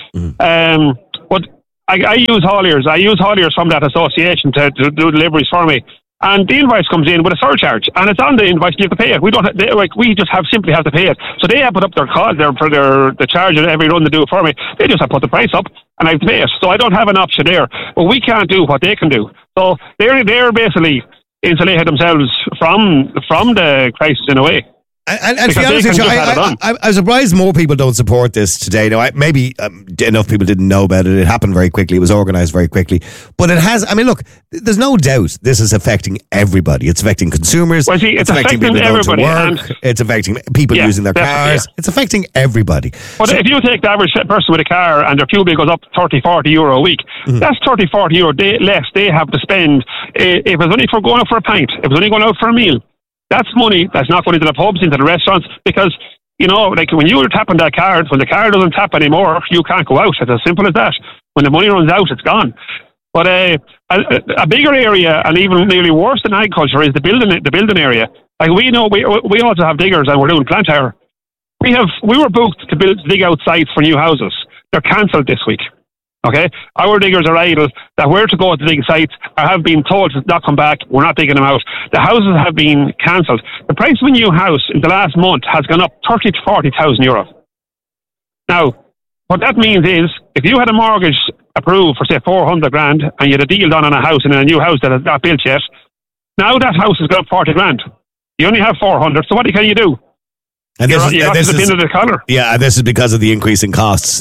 But I use hauliers. I use hauliers from that association to do deliveries for me. And the invoice comes in with a surcharge, and it's on the invoice. You have to pay it. We don't. We just simply have to pay it. So they have put up their cost for the charge of every run to do it for me. They just have put the price up, and I have to pay it. So I don't have an option there. But we can't do what they can do. So they're basically insulated themselves from the crisis in a way. And to be honest with you, I'm surprised more people don't support this today. Now, maybe enough people didn't know about it. It happened very quickly. It was organised very quickly. But it has, I mean, look, there's no doubt this is affecting everybody. It's affecting consumers. Well, see, it's affecting people everybody. Going to work. It's affecting people using their cars. Yeah. It's affecting everybody. But if you take the average person with a car and their fuel bill goes up 30, 40 euro a week, that's 30, 40 euro less they have to spend if it's only for going out for a pint, if it's only going out for a meal. That's money that's not going into the pubs, into the restaurants, because, you know, like when you were tapping that card, when the card doesn't tap anymore, you can't go out. It's as simple as that. When the money runs out, it's gone. But a bigger area, and even nearly worse than agriculture, is the building area. Like we know, we also have diggers, and we're doing plant hire. We were booked to dig out sites for new houses. They're cancelled this week. Okay, our diggers are idle. That were to go to dig sites have been told to not come back. We're not digging them out. The houses have been cancelled. The price of a new house in the last month has gone up 30 to 40,000 euro. Now, what that means is, if you had a mortgage approved for say 400 grand, and you had a deal done on a house in a new house that is not built yet, now that house has gone up 40 grand. You only have 400. So what can you do? And this is the collar. Yeah, and this is because of the increase in costs,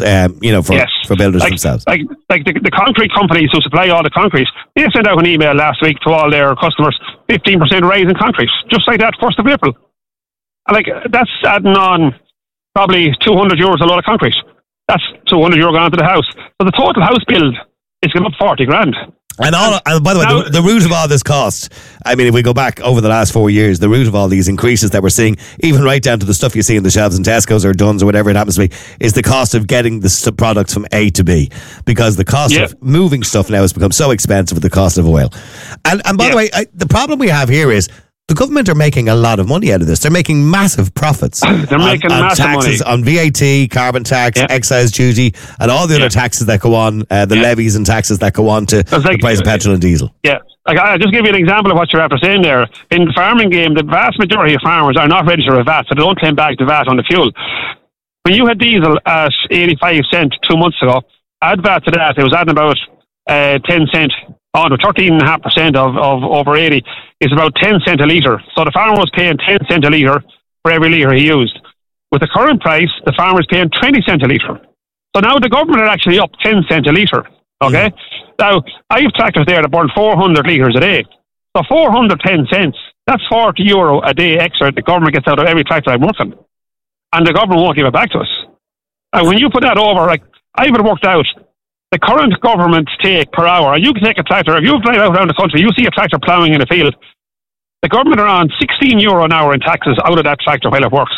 for builders themselves. Like the concrete companies who supply all the concrete, they sent out an email last week to all their customers, 15% raise in concrete, just like that, 1st of April. And like, that's adding on probably 200 euros a load of concrete. That's 200 euro going onto the house. So the total house bill is going up 40 grand. And by the way, the root of all this cost, I mean, if we go back over the last 4 years, the root of all these increases that we're seeing, even right down to the stuff you see in the shelves in Tesco's or Dunnes or whatever it happens to be, is the cost of getting the products from A to B. Because the cost of moving stuff now has become so expensive with the cost of oil. And by the way, the problem we have here is the government are making a lot of money out of this. They're making massive profits. They're making massive taxes, money. on VAT, carbon tax, excise duty, and all the other taxes that go on, the levies and taxes that go on to the price of petrol and diesel. Yeah. Like, I'll just give you an example of what you're after saying there. In the farming game, the vast majority of farmers are not registered with VAT, so they don't claim back the VAT on the fuel. When you had diesel at 85 cents 2 months ago, add VAT to that, it was adding about 10 cent. Oh, no, 13.5% of over 80 is about 10 cent a litre. So the farmer was paying 10 cent a litre for every litre he used. With the current price, the farmer is paying 20 cent a litre. So now the government are actually up 10 cent a litre. Okay? Now, I have tractors there that burn 400 litres a day. So 410 cents, that's 40 euro a day extra the government gets out of every tractor I'm working. And the government won't give it back to us. And when you put that over, like, I've it worked out. The current government's take per hour, and you can take a tractor, if you drive out around the country, you see a tractor ploughing in a field, the government are on 16 euro an hour in taxes out of that tractor while it works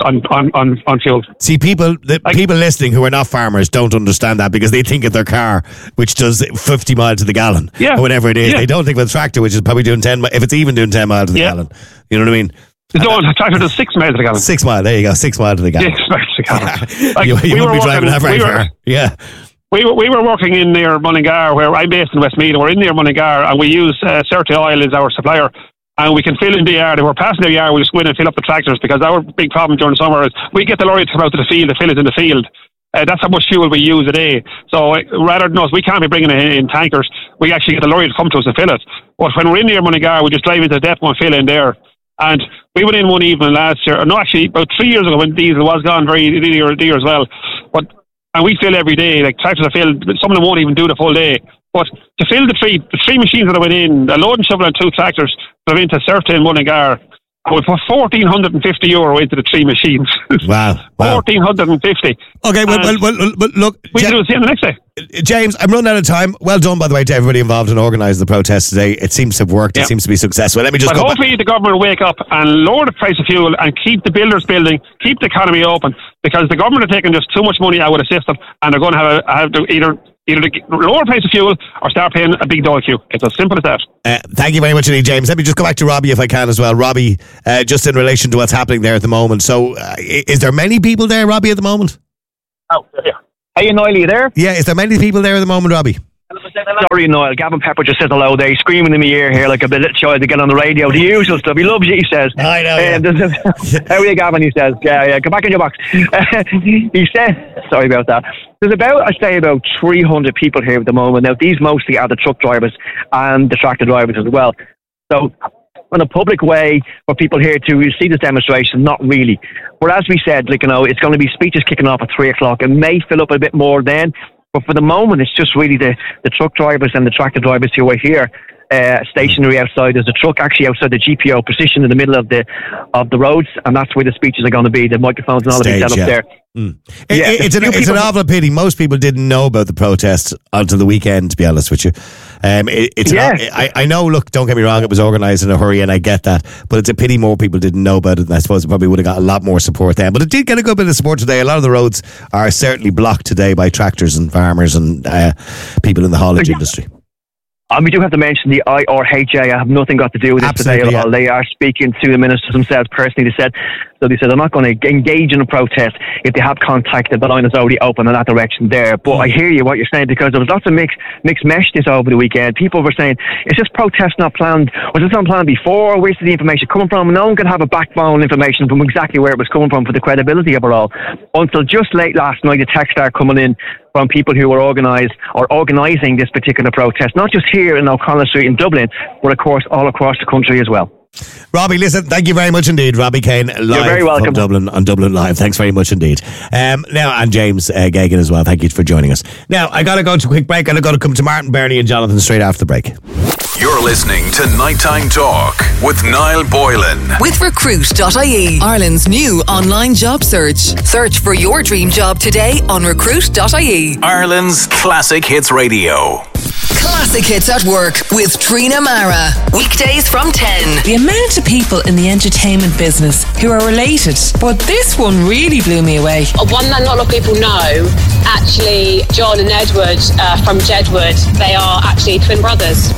on fuel. See, people listening who are not farmers don't understand that because they think of their car, which does 50 miles to the gallon, or whatever it is. They don't think of the tractor, which is probably doing 10, if it's even doing 10 miles to the gallon. You know what I mean? The tractor does 6 miles to the gallon. 6 miles, there you go, 6 miles to the gallon. 6 miles to the gallon. Like, you wouldn't be driving that very far. Yeah. We were working in near Mullingar, where I'm based in Westmeath, and we're in near Mullingar, and we use Certi Oil as our supplier, and we can fill in the yard. If we're passing the yard, we just go in and fill up the tractors, because our big problem during the summer is we get the lorry to come out to the field and fill it in the field. That's how much fuel we use a day. So rather than us, we can't be bringing it in tankers. We actually get the lorry to come to us and fill it. But when we're in near Mullingar, we just drive into the depot and fill in there. And we went in one evening last year, no, actually about 3 years ago when diesel was gone very dear as well. And we fill every day, like tractors are filled, some of them won't even do the full day. But to fill the three machines that went in, a loading shovel and 2 tractors that went into Surrey and Mullingar, I would put €1,450 into the 3 machines. Wow. 1,450. Okay, well, look. We can do it the next day. James, I'm running out of time. Well done, by the way, to everybody involved in organising the protest today. It seems to have worked. It seems to be successful. Let me just But hopefully the government will wake up and lower the price of fuel and keep the builders building, keep the economy open, because the government are taking just too much money out of the system, and they're going to have to either lower price of fuel or start paying a big dole queue. It's as simple as that. Thank you very much indeed, James. Let me just go back to Robbie if I can as well. Robbie, just in relation to what's happening there at the moment. So, is there many people there, Robbie, at the moment? Oh, yeah. Hey, Niall, are you there? Yeah, is there many people there at the moment, Robbie? Sorry, Niall. Gavin Pepper just says hello. They screaming in my ear here like a little child to get on the radio. The usual stuff. He loves you, he says. I know. How are you, Gavin? He says. Yeah. Come back in your box. He said. Sorry about that. There's about 300 people here at the moment. Now, these mostly are the truck drivers and the tractor drivers as well. So, in a public way for people here to see this demonstration, not really. But as we said, it's going to be speeches kicking off at 3 o'clock. It may fill up a bit more then. But for the moment, it's just really the truck drivers and the tractor drivers who are here, stationary outside. There's a truck actually outside the GPO, positioned in the middle of the roads, and that's where the speeches are going to be. The microphones and all Stage, will be set up there. It's an awful pity. Most people didn't know about the protest until the weekend, to be honest with you. I know, look, don't get me wrong, it was organised in a hurry and I get that, but it's a pity more people didn't know about it, and I suppose it probably would have got a lot more support then. But it did get a good bit of support today. A lot of the roads are certainly blocked today by tractors and farmers and people in the haulage industry. And we do have to mention the IRHA. I have nothing got to do with this today at all. They are speaking to the ministers themselves personally. They said they're not going to engage in a protest if they have contacted. The line is already open in that direction there. But I hear you what you're saying, because there was lots of mixed messages over the weekend. People were saying, is this protest not planned? Was this not planned before? Where's the information coming from? No one could have a backbone information from exactly where it was coming from for the credibility of it all. Until just late last night, the texts started coming in from people who were organising this particular protest, not just here in O'Connell Street in Dublin, but of course all across the country as well. Robbie, listen, thank you very much indeed. Robbie Kane, live You're very welcome. from Dublin on Dublin Live. Thanks very much indeed. Now, and James Gagan as well. Thank you for joining us. Now, I got to go to a quick break, and I got to come to Martin, Bernie and Jonathan straight after the break. You're listening to Nighttime Talk with Niall Boylan. With Recruit.ie, Ireland's new online job search. Search for your dream job today on Recruit.ie. Ireland's Classic Hits Radio. Classic Hits at Work with Trina Mara. Weekdays from 10. The amount of people in the entertainment business who are related, but this one really blew me away. One that not a lot of people know, actually, John and Edward from Jedward, they are actually twin brothers.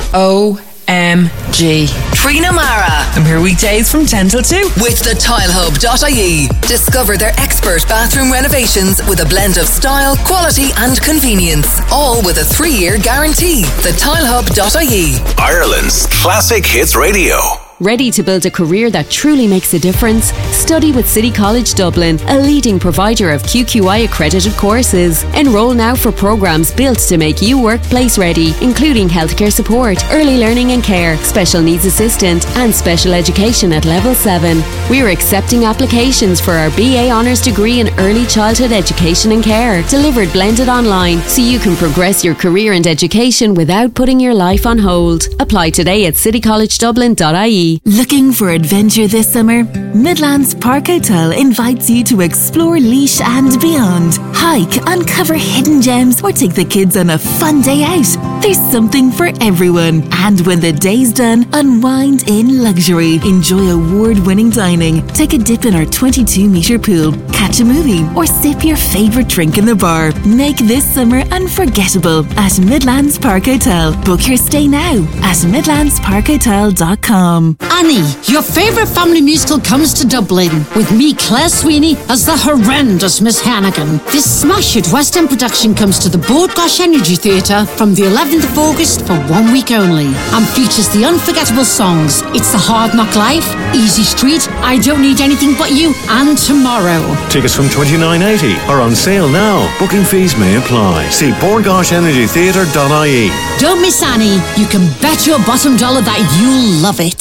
OMG. Trina Mara. I'm here weekdays from 10 till 2. With thetilehub.ie. Discover their expert bathroom renovations with a blend of style, quality and convenience. All with a 3-year guarantee. Thetilehub.ie. Ireland's Classic Hits Radio. Ready to build a career that truly makes a difference? Study with City College Dublin, a leading provider of QQI accredited courses. Enroll now for programs built to make you workplace ready, including healthcare support, early learning and care, special needs assistant, and special education at level 7. We are accepting applications for our BA Honours degree in early childhood education and care, delivered blended online, so you can progress your career and education without putting your life on hold. Apply today at citycollegedublin.ie. Looking for adventure this summer? Midlands Park Hotel invites you to explore Laois and beyond. Hike, uncover hidden gems, or take the kids on a fun day out. There's something for everyone. And when the day's done, unwind in luxury. Enjoy award-winning dining. Take a dip in our 22-metre pool. Catch a movie or sip your favourite drink in the bar. Make this summer unforgettable at Midlands Park Hotel. Book your stay now at midlandsparkhotel.com. Annie, your favourite family musical comes to Dublin with me, Claire Sweeney, as the horrendous Miss Hannigan. This smash hit West End production comes to the Bord Gáis Energy Theatre from the 11th of August for 1 week only and features the unforgettable songs It's the Hard Knock Life, Easy Street, I Don't Need Anything But You, and Tomorrow. Tickets from $29.80 are on sale now. Booking fees may apply. See BordGáisenergytheatre.ie. Don't miss Annie. You can bet your bottom dollar that you'll love it. Thinking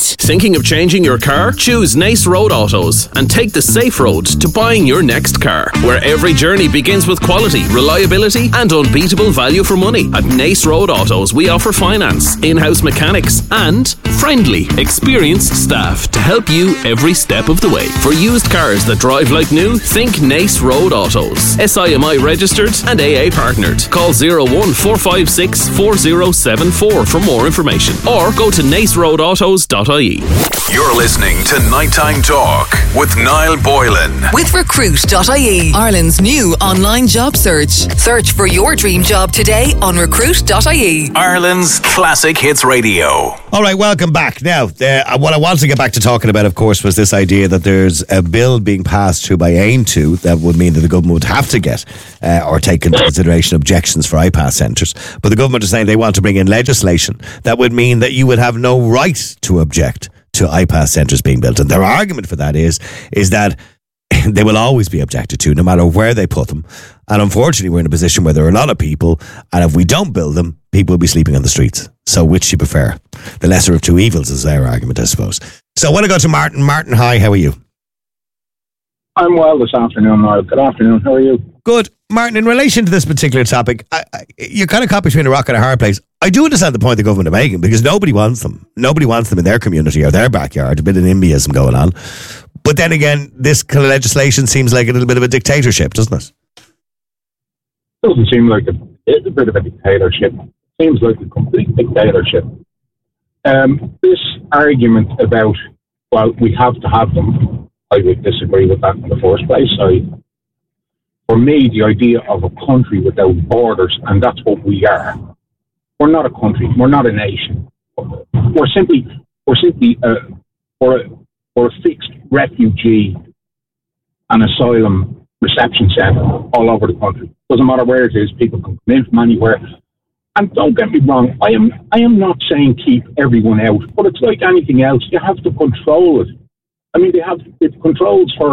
Thinking of changing your car? Choose Nace Road Autos and take the safe road to buying your next car, where every journey begins with quality, reliability and unbeatable value for money. At Nace Road Autos, we offer finance, in-house mechanics and friendly, experienced staff to help you every step of the way. For used cars that drive like new, think Nace Road Autos. SIMI registered and AA partnered. Call 01456 4074 for more information or go to naceroadautos.ie. You're listening to Nighttime Talk with Niall Boylan. With Recruit.ie, Ireland's new online job search. Search for your dream job today on Recruit.ie. Ireland's classic hits radio. All right, welcome back. Now, what I wanted to get back to talking about, of course, was this idea that there's a bill being passed through by Aontú that would mean that the government would have to get or take into consideration objections for IPAS centres. But the government is saying they want to bring in legislation that would mean that you would have no right to object to IPAS centres being built. And their argument for that is that they will always be objected to, no matter where they put them. And unfortunately, we're in a position where there are a lot of people, and if we don't build them, people will be sleeping on the streets. So which do you prefer? The lesser of two evils is their argument, I suppose. So I want to go to Martin. Martin, hi, how are you? I'm well this afternoon, Niall. Good afternoon, how are you? Good. Martin, in relation to this particular topic, you're kind of caught between a rock and a hard place. I do understand the point the government are making, because nobody wants them. Nobody wants them in their community or their backyard. A bit of NIMBYism going on. But then again, this kind of legislation seems like a little bit of a dictatorship, doesn't it? Doesn't seem like it's a bit of a dictatorship. Seems like a complete dictatorship. This argument about, well, we have to have them, I would disagree with that in the first place. For me, the idea of a country without borders, and that's what we are. We're not a country. We're not a nation. We're simply a fixed refugee and asylum reception centre all over the country. Doesn't matter where it is. People can come in from anywhere. And don't get me wrong. I am not saying keep everyone out, but it's like anything else. You have to control it. I mean, it controls for.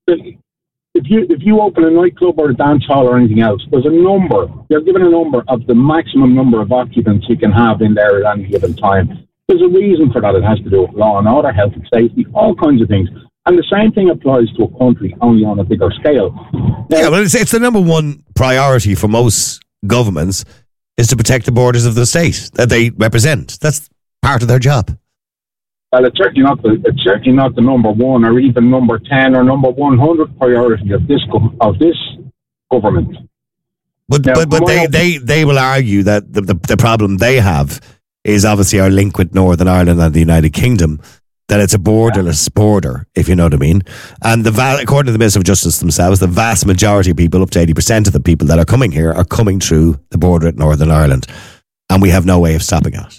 If you open a nightclub or a dance hall or anything else, there's a number. You're given a number of the maximum number of occupants you can have in there at any given time. There's a reason for that. It has to do with law and order, health and safety, all kinds of things. And the same thing applies to a country, only on a bigger scale. Yeah, well, it's the number one priority for most governments is to protect the borders of the state that they represent. That's part of their job. Well, it's certainly not the number one or even number 10 or number 100 priority of this government. But they will argue that the problem they have is obviously our link with Northern Ireland and the United Kingdom, that it's a borderless border, if you know what I mean. And according to the Minister of Justice themselves, the vast majority of people, up to 80% of the people that are coming here, are coming through the border at Northern Ireland. And we have no way of stopping it.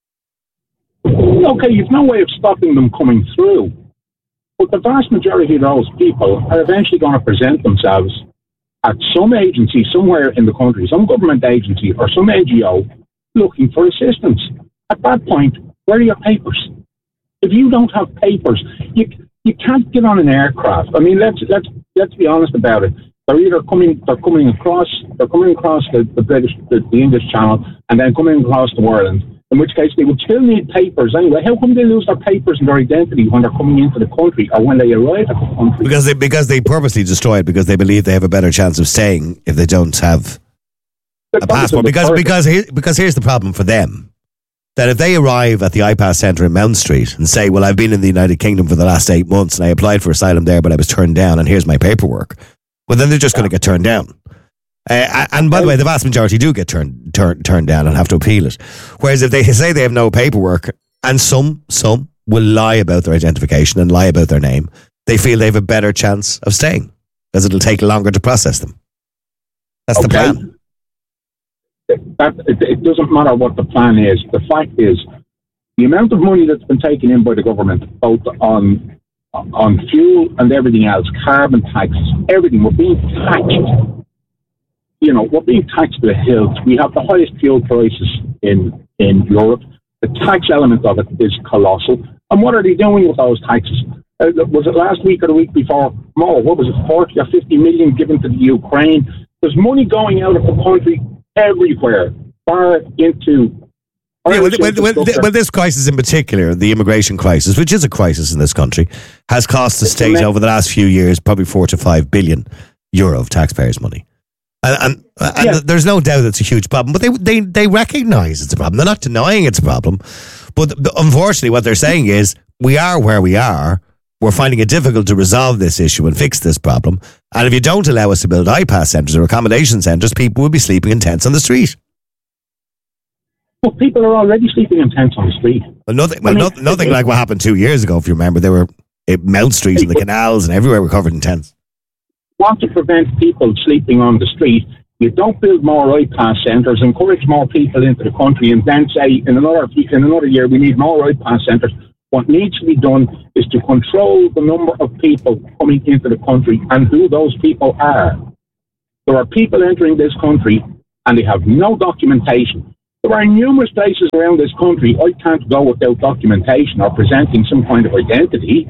Okay, you've no way of stopping them coming through. But the vast majority of those people are eventually going to present themselves at some agency somewhere in the country, some government agency or some NGO, looking for assistance. At that point, where are your papers? If you don't have papers, you can't get on an aircraft. I mean, let's be honest about it. They're coming across the English Channel and then coming across to Ireland. In which case, they would still need papers anyway. How come they lose their papers and their identity when they're coming into the country or when they arrive at the country? Because they purposely destroy it, because they believe they have a better chance of staying if they don't have a passport. Because here's the problem for them. That if they arrive at the IPAS centre in Mount Street and say, well, I've been in the United Kingdom for the last 8 months and I applied for asylum there, but I was turned down and here's my paperwork. Well, then they're just going to get turned down. And by the way, the vast majority do get turned down and have to appeal it. Whereas if they say they have no paperwork, and some will lie about their identification and lie about their name, they feel they have a better chance of staying because it'll take longer to process them. That's the plan. It doesn't matter what the plan is. The fact is, the amount of money that's been taken in by the government, both on fuel and everything else, carbon taxes, everything, we're being taxed. You know, we're being taxed to the hilt. We have the highest fuel prices in Europe. The tax element of it is colossal. And what are they doing with those taxes? Was it last week or the week before? More, what was it, 40 or 50 million given to the Ukraine? There's money going out of the country everywhere, far into Well, this crisis in particular, the immigration crisis, which is a crisis in this country, has cost the state over the last few years probably 4 to 5 billion euro of taxpayers' money. And there's no doubt it's a huge problem, but they recognise it's a problem. They're not denying it's a problem, but unfortunately what they're saying is we are where we are. We're finding it difficult to resolve this issue and fix this problem. And if you don't allow us to build IPAS centres or accommodation centres, people will be sleeping in tents on the street. Well, people are already sleeping in tents on the street. Nothing like what happened 2 years ago, if you remember. There were Mount Street and the canals and everywhere were covered in tents. Want to prevent people sleeping on the street, you don't build more IPAS centres, encourage more people into the country, and then say in another year we need more IPAS centres. What needs to be done is to control the number of people coming into the country and who those people are. There are people entering this country and they have no documentation. There are numerous places around this country I can't go without documentation or presenting some kind of identity.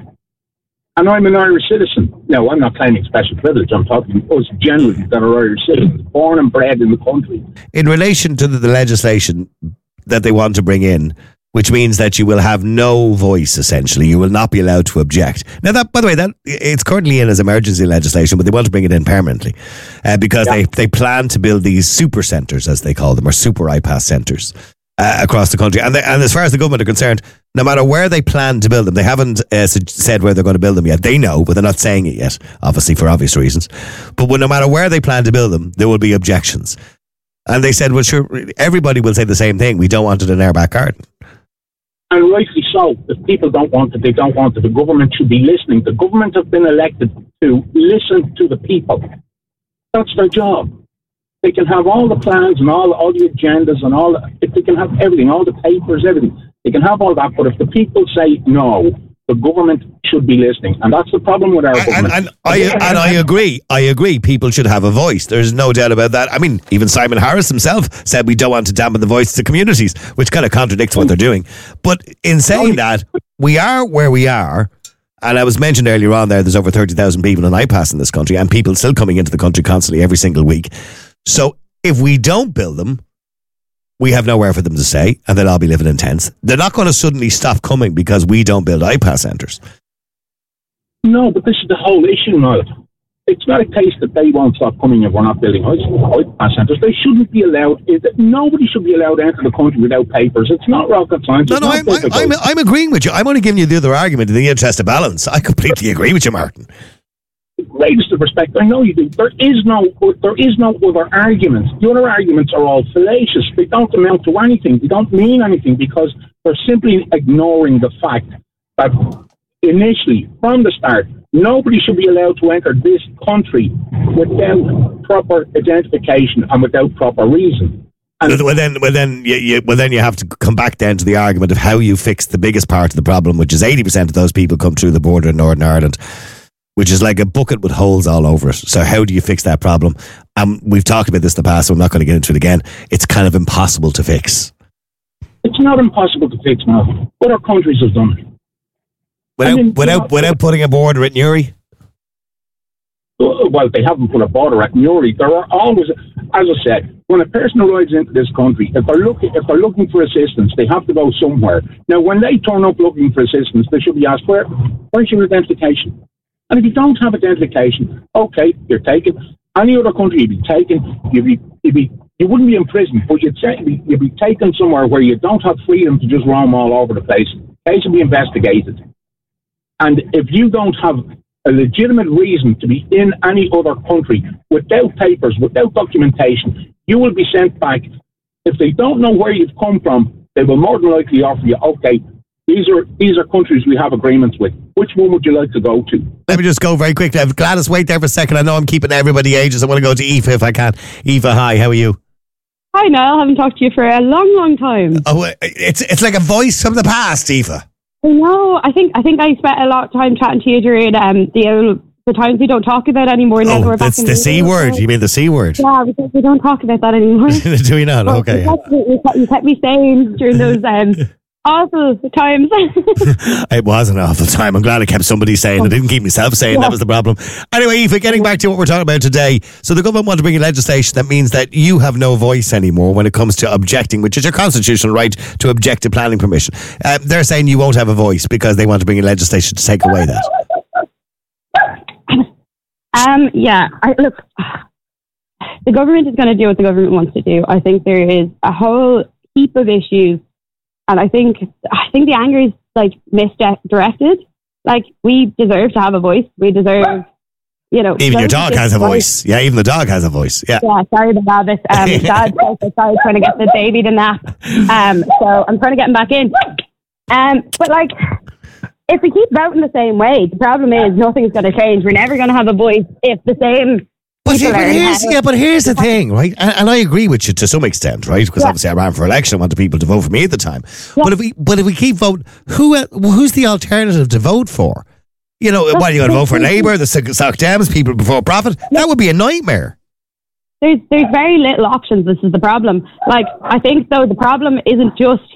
And I'm an Irish citizen. Now, I'm not claiming special privilege. I'm talking us generally that are Irish citizens, born and bred in the country. In relation to the legislation that they want to bring in, which means that you will have no voice, essentially. You will not be allowed to object. Now, that, by the way, that it's currently in as emergency legislation, but they want to bring it in permanently because they plan to build these super centres, as they call them, or super IPAS centres across the country. And as far as the government are concerned, no matter where they plan to build them, they haven't said where they're going to build them yet. They know, but they're not saying it yet, obviously for obvious reasons. But no matter where they plan to build them, there will be objections. And they said, well, sure, everybody will say the same thing. We don't want it in our back garden. And rightly so. If people don't want it, they don't want it. The government should be listening. The government have been elected to listen to the people. That's their job. They can have all the plans and all the agendas and if they can have everything, all the papers, everything. They can have all that, but if the people say no, the government should be listening. And that's the problem with our government. And I agree. People should have a voice. There's no doubt about that. I mean, even Simon Harris himself said we don't want to dampen the voice of the communities, which kind of contradicts what they're doing. But in saying that, we are where we are. And I was mentioned earlier on there's over 30,000 people on IPAS in this country, and people still coming into the country constantly every single week. So if we don't build them, we have nowhere for them to stay, and they'll all be living in tents. They're not going to suddenly stop coming because we don't build IPAS centres. No, but this is the whole issue, Niall. It's not a case that they won't stop coming if we're not building IPAS centres. They shouldn't be allowed. Nobody should be allowed to enter the country without papers. It's not rocket science. No, I'm agreeing with you. I'm only giving you the other argument in the interest of balance. I completely agree with you, Martin. The greatest of respect, I know you do. There is no other arguments. The other arguments are all fallacious. They don't amount to anything. They don't mean anything because they're simply ignoring the fact that initially, from the start, nobody should be allowed to enter this country without proper identification and without proper reason. Well, then you have to come back then to the argument of how you fix the biggest part of the problem, which is 80% of those people come through the border in Northern Ireland, which is like a bucket with holes all over it. So how do you fix that problem? We've talked about this in the past, so I'm not going to get into it again. It's kind of impossible to fix. It's not impossible to fix now. Other countries have done it. Without putting a border at Newry? Well, they haven't put a border at Newry. There are always, as I said, when a person arrives into this country, if they're looking for assistance, they have to go somewhere. Now, when they turn up looking for assistance, they should be asked, where's your identification? And if you don't have identification, okay, you're taken. Any other country, you'd be taken. You wouldn't be in prison, but you'd be taken somewhere where you don't have freedom to just roam all over the place. Case will be investigated. And if you don't have a legitimate reason to be in any other country without papers, without documentation, you will be sent back. If they don't know where you've come from, they will more than likely offer you, okay, these are countries we have agreements with. Which one would you like to go to? Let me just go very quickly. Gladys, wait there for a second. I know I'm keeping everybody ages. I want to go to Aoife if I can. Aoife, hi, how are you? Hi, Niall. I haven't talked to you for a long, long time. Oh, it's like a voice from the past, Aoife. No, I think I spent a lot of time chatting to you during the times we don't talk about anymore. Now we're that's the C word. You mean the C word? Yeah, we don't talk about that anymore. Do we not? Okay. You kept me sane during those awful times. It was an awful time. I'm glad I kept somebody saying. I didn't keep myself saying. That was the problem. Anyway, Aoife, getting back to what we're talking about today. So the government want to bring in legislation that means that you have no voice anymore when it comes to objecting, which is your constitutional right to object to planning permission. They're saying you won't have a voice because they want to bring in legislation to take away that. Look, the government is going to do what the government wants to do. I think there is a whole heap of issues, and I think the anger is like misdirected. Like, we deserve to have a voice. We deserve, even your dog has a voice. Yeah, even the dog has a voice. Yeah. Yeah, sorry about this. Dad's outside trying to get the baby to nap. So I'm trying to get him back in. But like, if we keep voting the same way, the problem is nothing's going to change. We're never going to have a voice if the same. But here's the thing, right? And I agree with you to some extent, right? Because obviously I ran for election. I wanted people to vote for me at the time. Yeah. But if we keep voting, who's the alternative to vote for? What are you going to vote for? Labour, the Soc Dems, People Before Profit? That would be a nightmare. There's very little options. This is the problem. Like, I think though the problem isn't just